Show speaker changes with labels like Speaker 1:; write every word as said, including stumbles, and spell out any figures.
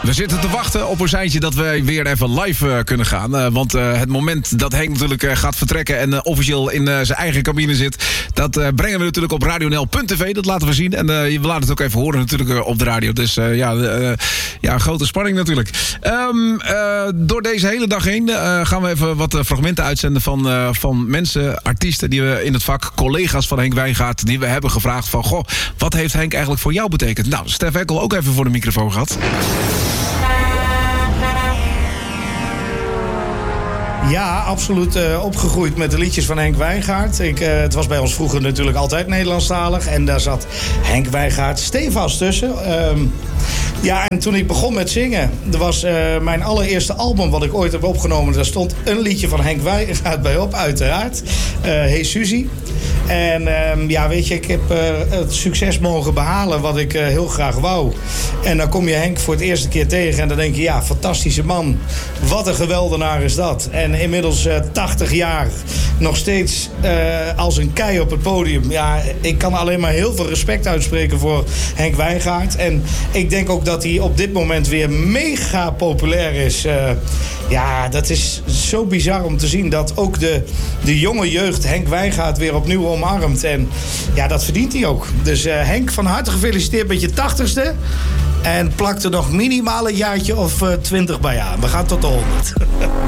Speaker 1: We zitten te wachten op een seintje dat we weer even live uh, kunnen gaan. Uh, want uh, het moment dat Henk natuurlijk uh, gaat vertrekken en uh, officieel in uh, zijn eigen cabine zit, dat uh, brengen we natuurlijk op radionl punt tv. Dat laten we zien. En uh, we laten het ook even horen natuurlijk uh, op de radio. Dus uh, ja, uh, ja, grote spanning natuurlijk. Um, uh, door deze hele dag heen uh, gaan we even wat uh, fragmenten uitzenden van, uh, van mensen, artiesten die we in het vak, collega's van Henk Wijngaard, die we hebben gevraagd van, goh, wat heeft Henk eigenlijk voor jou betekend? Nou, Stef Ekkel ook even voor de microfoon gehad.
Speaker 2: Ja, absoluut uh, opgegroeid met de liedjes van Henk Wijngaard. Ik, uh, het was bij ons vroeger natuurlijk altijd Nederlandstalig. En daar zat Henk Wijngaard stevast tussen. Um, ja, en toen ik begon met zingen, er was uh, mijn allereerste album wat ik ooit heb opgenomen. Daar stond een liedje van Henk Wijngaard bij op, uiteraard. Uh, Hey Suzy. En um, ja, weet je, ik heb uh, het succes mogen behalen wat ik uh, heel graag wou. En dan kom je Henk voor het eerste keer tegen en dan denk je, ja, fantastische man. Wat een geweldenaar is dat. En inmiddels uh, tachtig jaar, nog steeds uh, als een kei op het podium. Ja, ik kan alleen maar heel veel respect uitspreken voor Henk Wijngaard. En ik denk ook dat hij op dit moment weer mega populair is. Uh, ja, dat is zo bizar om te zien dat ook de, de jonge jeugd Henk Wijngaard weer opnieuw omarmt. En ja, dat verdient hij ook. Dus uh, Henk, van harte gefeliciteerd met je tachtigste. En plak er nog minimaal een jaartje of uh, twintig bij aan. We gaan tot de honderd.